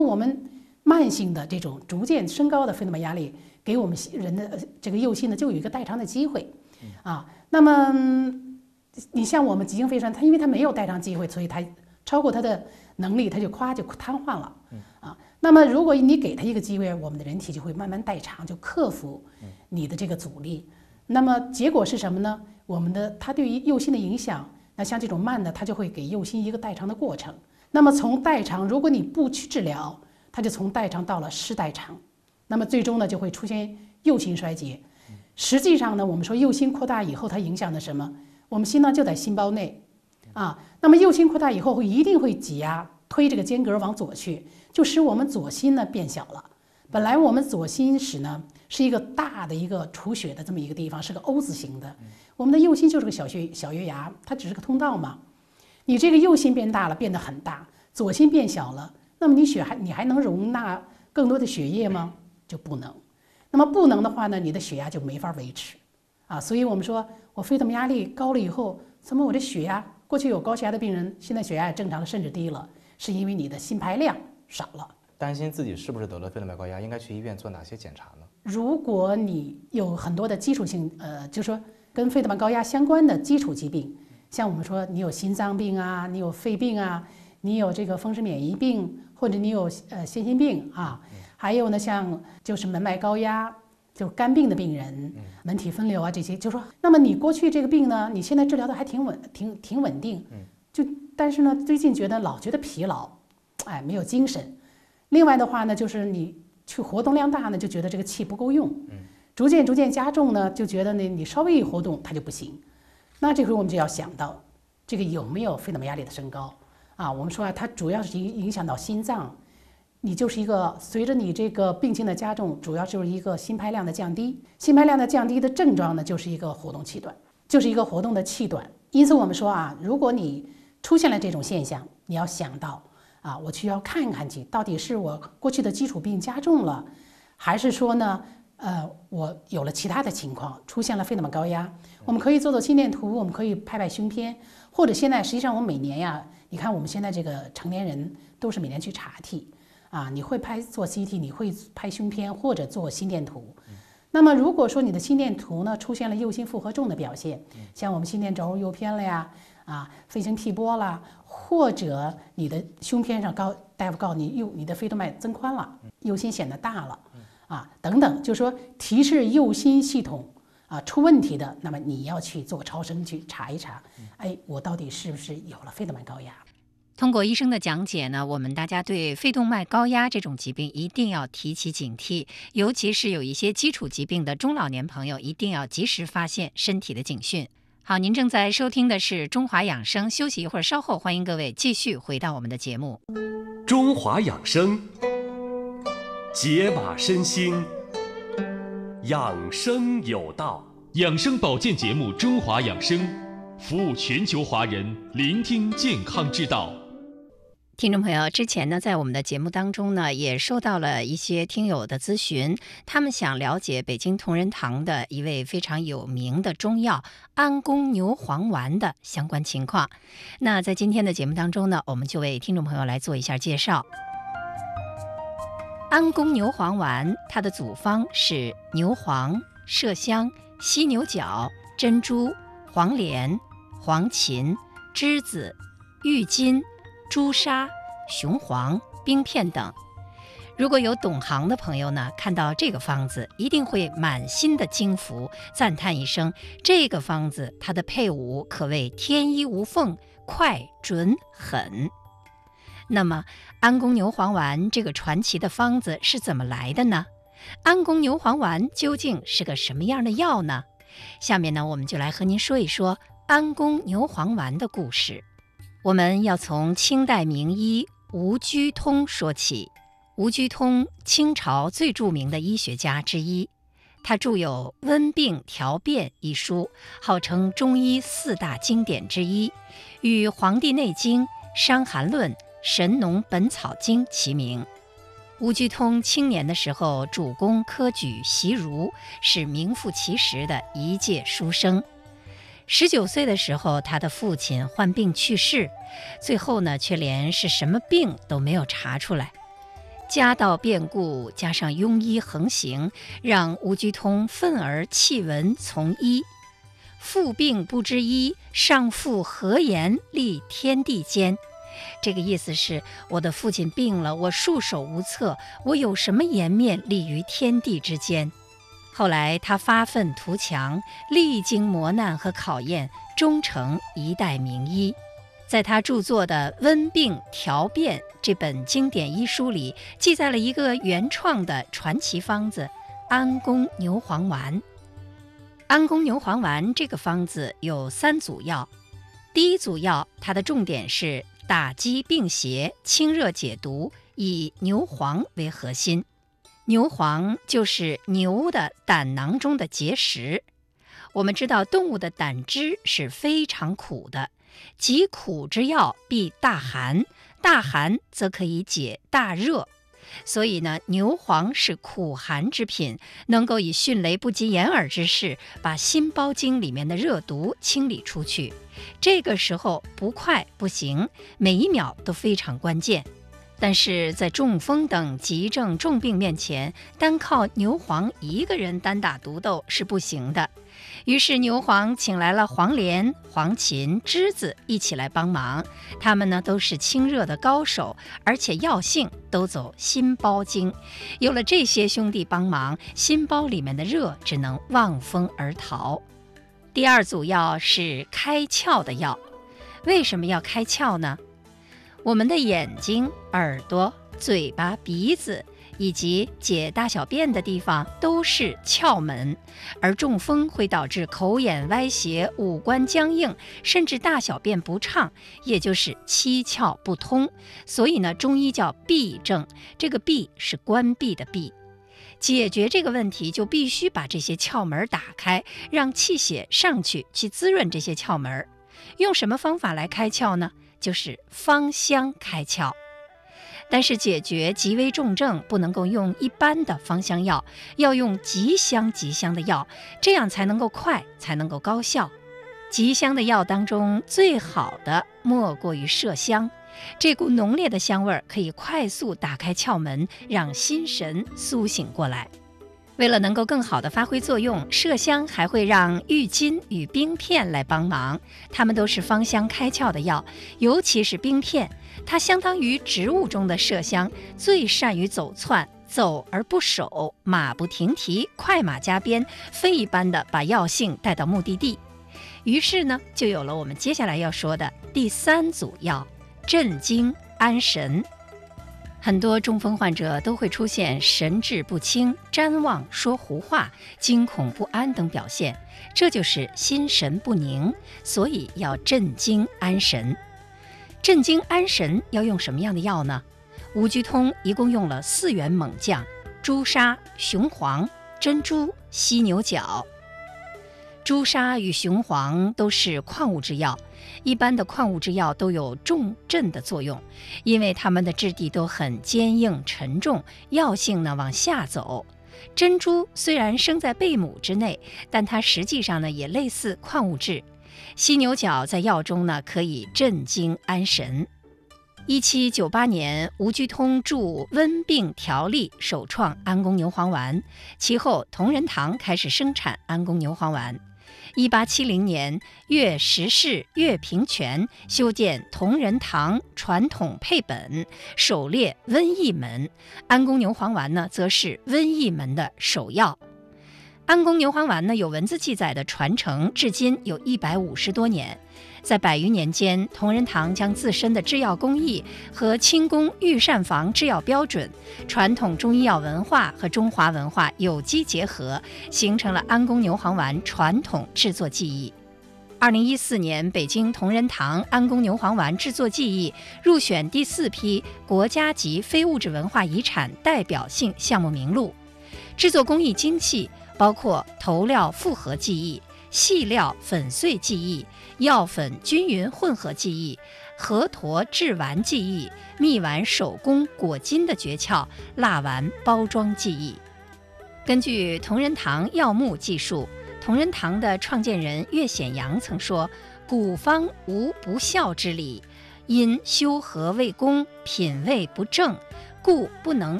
我们慢性的这种逐渐升高的肺动脉压力，给我们人的这个右心呢，就有一个代偿的机会啊。那么你像我们急性肺栓，它因为它没有代偿机会，所以它超过它的能力，它就瘫痪了啊。那么如果你给它一个机会，我们的人体就会慢慢代偿，就克服你的这个阻力。那么结果是什么呢？它对于右心的影响，那像这种慢的，它就会给右心一个代偿的过程。那么从代偿，如果你不去治疗，它就从代偿到了失代偿，那么最终呢就会出现右心衰竭。实际上呢，我们说右心扩大以后，它影响的什么？我们心呢就在心包内啊。那么右心扩大以后，一定会挤压推这个间隔往左去，就使我们左心呢变小了。本来我们左心室呢是一个大的一个储血的这么一个地方，是个 O 字形的。我们的右心就是个小月牙，它只是个通道嘛。你这个右心变大了，变得很大，左心变小了，那么你还能容纳更多的血液吗？就不能。那么不能的话呢，你的血压就没法维持啊。所以我们说我肺动脉压力高了以后，怎么我的血压，过去有高血压的病人，现在血压也正常了，甚至低了，是因为你的心排量少了。 担心自己是不是得了肺动脉高压，应该去医院做哪些检查呢？ 如果你有很多的基础性，就是说跟肺动脉高压相关的基础疾病，像我们说你有心脏病啊，你有肺病啊，你有这个风湿免疫病，或者你有先心病啊，还有呢像就是门脉高压，就是肝病的病人，门体分流啊这些，就说那么你过去这个病呢，你现在治疗的还挺稳定，但是呢最近老觉得疲劳，没有精神。另外的话呢，就是你去活动量大呢，就觉得这个气不够用，逐渐加重呢，就觉得呢你稍微一活动它就不行。那这时候我们就要想到，这个有没有肺动脉压力的升高啊？我们说它主要是影响到心脏，你就是一个随着你这个病情的加重，主要就是一个心排量的降低。心排量的降低的症状呢，就是一个活动气短，就是一个活动的气短。因此我们说啊，如果你出现了这种现象，你要想到啊，我去要看看去，到底是我过去的基础病加重了，还是说呢，我有了其他的情况，出现了肺动脉高压。我们可以做心电图，我们可以拍胸片，或者现在实际上我们每年呀，你看我们现在这个成年人都是每年去查体啊，你会做 CT， 你会拍胸片或者做心电图。那么如果说你的心电图呢出现了右心负荷重的表现，像我们心电轴右偏了呀，肺型替波啦，或者你的胸片上大夫告诉你的肺动脉增宽了，右心显得大了等等，就是说提示右心系统出问题的，那么你要去做超声去查一查，我到底是不是有了肺动脉高压。 通过医生的讲解呢，我们大家对肺动脉高压这种疾病一定要提起警惕，尤其是有一些基础疾病的中老年朋友，一定要及时发现身体的警讯。好，您正在收听的是中华养生，休息一会儿，稍后欢迎各位继续回到我们的节目。 中华养生，解码身心，养生有道。 养生保健节目《中华养生》，服务全球华人，聆听健康之道。 听众朋友，之前呢，在我们的节目当中呢，也收到了一些听友的咨询，他们想了解北京同仁堂的一位非常有名的中药安宫牛黄丸的相关情况。那在今天的节目当中呢，我们就为听众朋友来做一下介绍。安宫牛黄丸，它的组方是牛黄、麝香、犀牛角、珍珠、黄连、黄芩、栀子、郁金、朱砂、雄黄、冰片等。如果有懂行的朋友呢，看到这个方子一定会满心的惊服，赞叹一声，这个方子它的配伍可谓天衣无缝，快准狠。那么安宫牛黄丸这个传奇的方子是怎么来的呢？安宫牛黄丸究竟是个什么样的药呢？下面呢，我们就来和您说一说安宫牛黄丸的故事。我们要从清代名医吴居通说起。吴居通，清朝最著名的医学家之一，他著有《温病调变》一书，号称中医四大经典之一，与《黄帝内经》《伤寒论》《神农本草经》齐名。吴居通青年的时候主攻科举习儒，是名副其实的一介书生。19岁的时候，他的父亲患病去世，最后呢，却连是什么病都没有查出来。 家道变故加上庸医横行，让吴居通愤而弃文从医。父病不知医，上父何言立天地间？这个意思是，我的父亲病了，我束手无策，我有什么颜面立于天地之间？后来他发愤图强，历经磨难和考验，终成一代名医。在他著作的《温病调变》这本经典医书里，记载了一个原创的传奇方子——安宫牛黄丸。安宫牛黄丸这个方子有3组药，第一组药它的重点是打击病邪、清热解毒，以牛黄为核心。牛黄就是牛的胆囊中的结石。我们知道动物的胆汁是非常苦的，极苦之药必大寒，大寒则可以解大热。所以呢，牛黄是苦寒之品，能够以迅雷不及掩耳之势把心包经里面的热毒清理出去。这个时候不快不行，每一秒都非常关键。但是在中风等急症重病面前，单靠牛黄一个人单打独斗是不行的。于是牛黄请来了黄连、黄芩、栀子一起来帮忙，他们呢都是清热的高手，而且药性都走心包经。有了这些兄弟帮忙，心包里面的热只能望风而逃。第二组药是开窍的药。为什么要开窍呢？我们的眼睛、耳朵、嘴巴、鼻子以及解大小便的地方都是窍门，而中风会导致口眼歪斜、五官僵硬，甚至大小便不畅，也就是七窍不通。所以呢，中医叫闭症，这个闭是关闭的闭。解决这个问题，就必须把这些窍门打开，让气血上去滋润这些窍门。用什么方法来开窍呢？就是芳香开窍。但是解决极危重症不能够用一般的芳香药，要用极香极香的药，这样才能够快，才能够高效。极香的药当中最好的莫过于麝香，这股浓烈的香味可以快速打开窍门，让心神苏醒过来。为了能够更好地发挥作用，麝香还会让郁金与冰片来帮忙，它们都是芳香开窍的药。尤其是冰片，它相当于植物中的麝香，最善于走窜，走而不守，马不停蹄，快马加鞭，飞一般的把药性带到目的地。于是呢，就有了我们接下来要说的第3组药——镇惊安神。很多中风患者都会出现神志不清、谵妄、说胡话、惊恐不安等表现，这就是心神不宁，所以要镇惊安神。镇惊安神要用什么样的药呢？吴居通一共用了4员猛将：朱砂、雄黄、珍珠、犀牛角。朱砂与雄黄都是矿物制药，一般的矿物制药都有重镇的作用，因为它们的质地都很坚硬沉重，药性呢往下走。珍珠虽然生在贝母之内，但它实际上呢也类似矿物质。犀牛角在药中呢可以镇惊安神。1798年，吴居通著《温病条例》，首创安宫牛黄丸，其后同仁堂开始生产安宫牛黄丸。1870年，岳石氏、岳平泉修建同仁堂传统配本，首列瘟疫门。安宫牛黄丸呢，则是瘟疫门的首药。安宫牛黄丸呢，有文字记载的传承至今有150多年。在100余年间，同仁堂将自身的制药工艺和清宫御膳房制药标准、传统中医药文化和中华文化有机结合，形成了安宫牛黄丸传统制作技艺。2014年，北京同仁堂安宫牛黄丸制作技艺入选第4批国家级非物质文化遗产代表性项目名录。制作工艺精细，包括投料复合技艺、细料粉碎技艺、药粉均匀混合技艺、核陀制丸技艺、蜜丸手工裹金的诀窍、蜡丸包装技艺。根据同仁堂药目记述，同仁堂的创建人岳显阳曾说：“古方无不孝之理，因修和未公，品味不正，故不能